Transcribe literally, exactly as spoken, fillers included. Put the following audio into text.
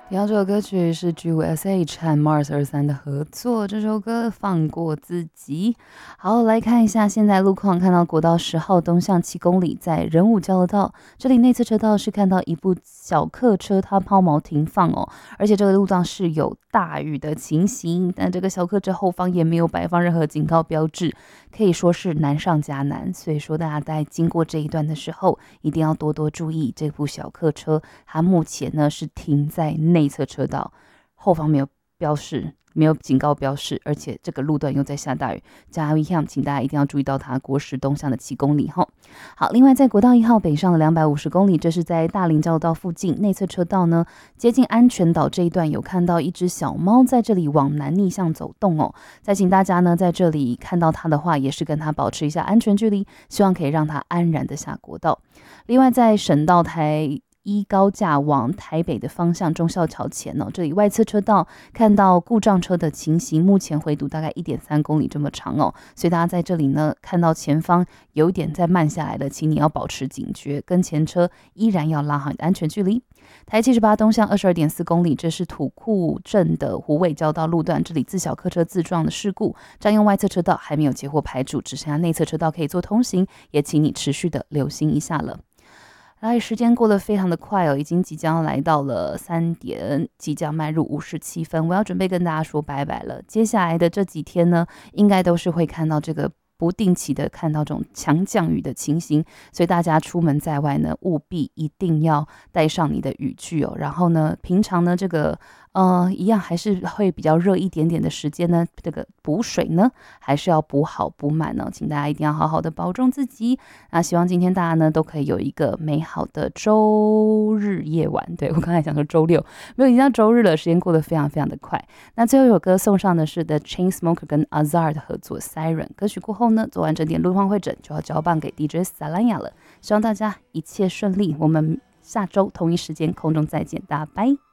听到这首歌曲是 G 五 S H 和 Mars 二三的合作，这首歌放过自己。好，来看一下现在路况，看到国道十号东向七公里，在仁武交流道这里内侧车道是看到一部小客车它抛锚停放哦，而且这个路段是有大雨的情形，但这个小客车后方也没有摆放任何警告标志，可以说是难上加难。所以说大家在经过这一段的时候，一定要多多注意这部小客车，它目前呢是停在内侧车道，后方没有标示，没有警告标示，而且这个路段又在下大雨，加油一项，请大家一定要注意到它国十东向的七公里哈。好，另外在国道一号北上的两百五十公里，这是在大林交流道附近内侧车道呢，接近安全岛这一段有看到一只小猫在这里往南逆向走动哦。再请大家呢在这里看到它的话，也是跟它保持一下安全距离，希望可以让它安然的下国道。另外在省道台一高架往台北的方向忠孝桥前哦，这里外侧车道看到故障车的情形，目前回堵大概一点三公里这么长哦，所以大家在这里呢看到前方有一点在慢下来的，请你要保持警觉，跟前车依然要拉好你的安全距离。台七十八东向二十二点四公里，这是土库镇的虎尾交道路段，这里自小客车自撞的事故，占用外侧车道还没有截获排除，只剩下内侧车道可以做通行，也请你持续的留心一下了。来，时间过得非常的快哦，已经即将来到了三点，即将迈入五十七分，我要准备跟大家说拜拜了。接下来的这几天呢，应该都是会看到这个不定期的看到这种强降雨的情形，所以大家出门在外呢，务必一定要带上你的雨具哦。然后呢，平常呢这个呃一样还是会比较热一点点的时间呢，这个补水呢还是要补好补满哦，请大家一定要好好的保重自己。那希望今天大家呢都可以有一个美好的周日夜晚。对，我刚才想说周六，没有，已经到周日了，时间过得非常非常的快。那最后一首歌送上的是 The Chainsmokers 跟 Azar 的合作 Siren 歌曲过后呢，做完整点路况会诊就要交棒给 D J 萨兰雅了，希望大家一切顺利，我们下周同一时间空中再见，大家拜。